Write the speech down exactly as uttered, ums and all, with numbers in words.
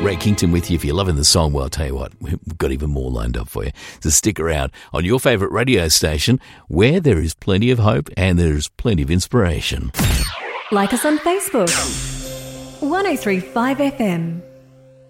Ray Kington with you. If you're loving the song, well, I'll tell you what, we've got even more lined up for you. So stick around on your favourite radio station where there is plenty of hope and there's plenty of inspiration. Like us on Facebook. one oh three point five F M.